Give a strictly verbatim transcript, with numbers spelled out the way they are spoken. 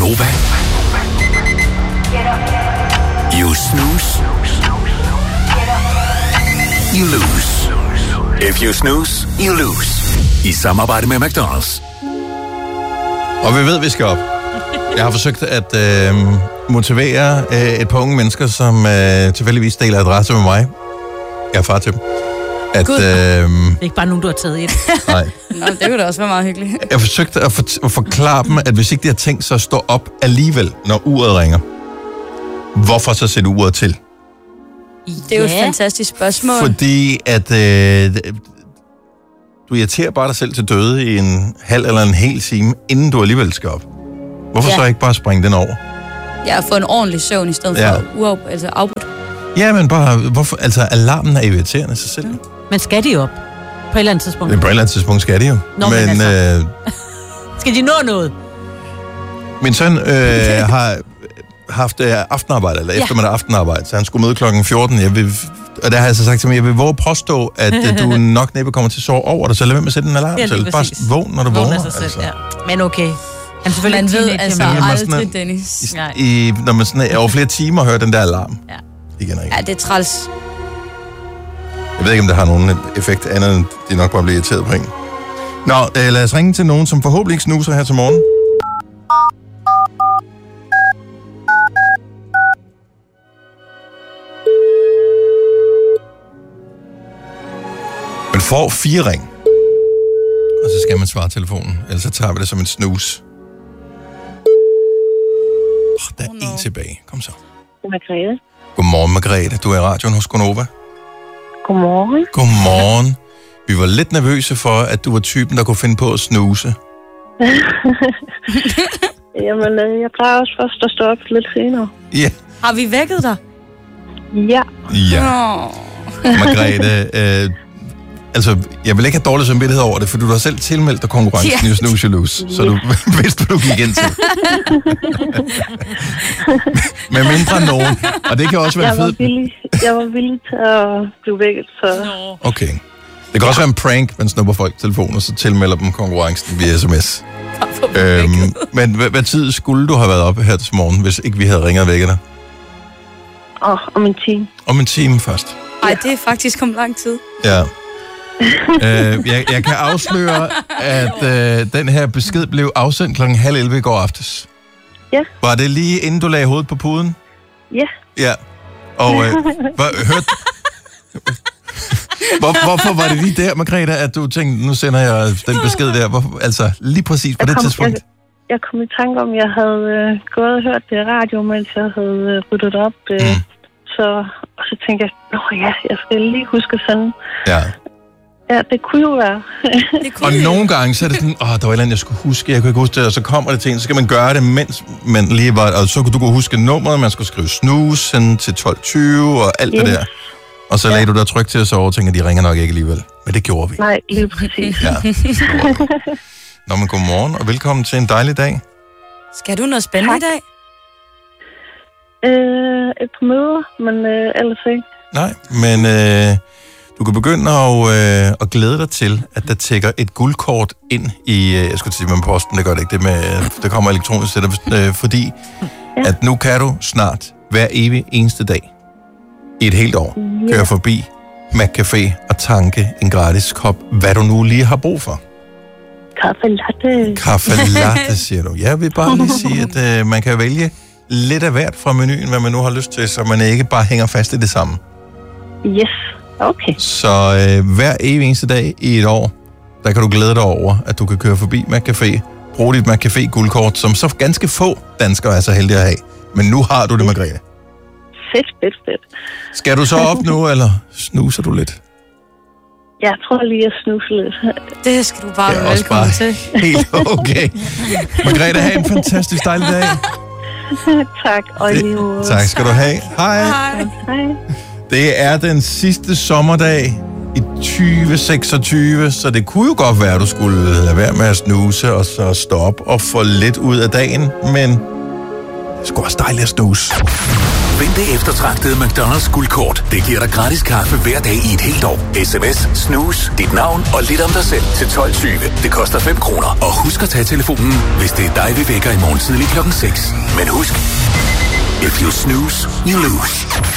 Gonova. You snooze, you lose. If you snooze, you lose. I samarbejde med McDonald's. Og vi ved, at vi skal op. Jeg har forsøgt at øh, motivere øh, et par unge mennesker, som øh, tilfældigvis deler adresse med mig. Jeg er far til dem. At, øh, det er ikke bare nogen, du har taget ind. Nej. Nå, det kunne da også være meget hyggeligt. Jeg forsøgte at, for, at forklare dem, at hvis ikke de har tænkt sig at stå op alligevel, når uret ringer, hvorfor så sætte uret til? Det er jo et fantastisk spørgsmål. Fordi at øh, du irriterer bare dig selv til døde i en halv eller en hel time, inden du alligevel skal op. Hvorfor ja. så ikke bare springe den over? Jeg har fået en ordentlig søvn i stedet Ja. for uaf, altså afbrudt. Ja, men bare, hvorfor, altså alarmen er irriterende sig selv. Mm. Men skal de op? På et eller andet tidspunkt? På et eller andet tidspunkt skal de jo. Nå, men, men altså. øh, skal de nå noget? min søn øh, har haft øh, aftenarbejde, eller Ja. eftermiddag aftenarbejde, så han skulle møde klokken fjorten. Jeg vil, og der har jeg så sagt til mig, jeg vil våge påstå, at øh, du nok næppe kommer til at sove over dig, så lad være med at sætte en alarm Ja, til. lige Bare præcis. vågn, når du Vågn af vågner. sig selv, Altså. ja. Men okay. Han selvfølgelig Man ved teenager, altså men- Men jeg må sådan, aldrig, at- Dennis. Nej. I, når man sådan er over flere timer hører den der alarm. Ja. Igen og igen. Ja, det er træls. Jeg ved ikke, om det har nogen effekt andet, end de nok bare bliver irriteret på en. Nå, øh, lad os ringe til nogen, som forhåbentlig ikke snuser her til morgen. Man får fire ring. Og så skal man svare telefonen, ellers så tager vi det som en snus. Oh, der er oh, no. en tilbage. Kom så. Margrethe. Godmorgen, Margrethe. Du er i radioen hos Gonova. Godmorgen. Godmorgen. Vi var lidt nervøse for, at du var typen, der kunne finde på at snuse. Jamen, øh, jeg plejer også først at stå op lidt senere. Ja. Har vi vækket dig? Ja. Ja. Nå. Margrethe, øh, altså, jeg vil ikke have dårlig samvittighed over det, for du har selv tilmeldt dig konkurrencen Ja. i Snooze You Lose, så du vidste, hvad du gik ind til. Med mindre nogen. Og det kan også være Jeg var fedt. villig, jeg var villig til at blive vækket, så... Okay. Det kan også være en prank, man snupper folk telefoner, og så tilmelder dem konkurrencen via sms. Øhm, men hvad, hvad tid skulle du have været oppe her til morgen, hvis ikke vi havde ringet og vækket dig? Åh, om en time. Om en time først. Ej, det er faktisk om lang tid. Ja. øh, jeg, jeg kan afsløre, at øh, den her besked blev afsendt klokken halv elleve i går aftes. Ja. Var det lige inden du lagde hovedet på puden? Ja. Ja. Og øh, hvor, hørte... Hvor, hvorfor var det lige der, Margrethe, at du tænkte, nu sender jeg den besked der? Hvor, altså, lige præcis på Jeg det kom, tidspunkt? jeg, jeg kom i tanke om, at jeg havde øh, gået og hørt det i radio, mens jeg havde øh, ryddet op. Øh, Mm. så, og så tænkte jeg, nå ja, jeg skal lige huske at sende. Ja. Ja, det kunne jo være. Det kunne Og vi. nogle gange, så er det sådan, åh, der var et eller andet, jeg skulle huske, jeg kunne ikke huske det, og så kommer det til en, så skal man gøre det, mens man lige var, og så kunne du kunne huske nummeret, man skulle skrive snus, sende til tolv tyve og alt yes. det Yes. der. Og så lagde du dig trygt til at sove og tænkte, at de ringer nok ikke alligevel. Men det gjorde vi. Nej, lige præcis. Ja. Nå, men godmorgen, og velkommen til en dejlig dag. Skal du noget spændende i dag? Øh, et par møder, men øh, ellers ikke. Nej, men øh, du kan begynde at, øh, at glæde dig til, at der tækker et guldkort ind i, øh, jeg skulle sige med posten, det gør det ikke, det, med, det kommer elektronisk til dig, øh, fordi ja. at nu kan du snart hver evig eneste dag i et helt år Ja. køre forbi McCafé og tanke en gratis kop, hvad du nu lige har brug for. Kaffe latte. Kaffe latte, siger du. Jeg vil bare lige sige, at øh, man kan vælge lidt af hvert fra menuen, hvad man nu har lyst til, så man ikke bare hænger fast i det samme. Yes, okay. Så øh, hver evig eneste dag i et år, der kan du glæde dig over, at du kan køre forbi McCafé, bruge dit McCafé-guldkort, som så ganske få danskere er så heldige at have. Men nu har du det, Margrethe. Fedt, fedt, fedt. Skal du så op nu, eller snuser du lidt? Jeg tror lige, at snuse lidt. Det skal du bare Det er være også velkommen bare til. helt okay. Margrethe, have en fantastisk dejlig dag. Tak, og i lige måde. Tak skal du have. Hej. Hej. Hej. Det er den sidste sommerdag i tyve seksogtyve, så det kunne jo godt være, at du skulle lade være med at snuse og så stoppe og få lidt ud af dagen, men Sgu også dejligt at snuse. Vind det eftertragtede McDonald's guldkort. Det giver dig gratis kaffe hver dag i et helt år. Sms, snus, dit navn og lidt om dig selv til tolv tyve. Det koster fem kroner. Og husk at tage telefonen, hvis det er dig, vi vækker i morgen tidlig klokken seks. Men husk, if you snooze, you lose.